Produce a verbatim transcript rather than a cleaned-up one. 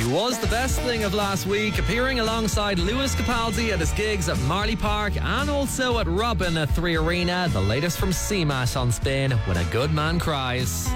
was the best thing of last week, appearing alongside Lewis Capaldi at his gigs at Marley Park and also at Robin at Three Arena. The latest from C M A S on Spin, When a Good Man Cries.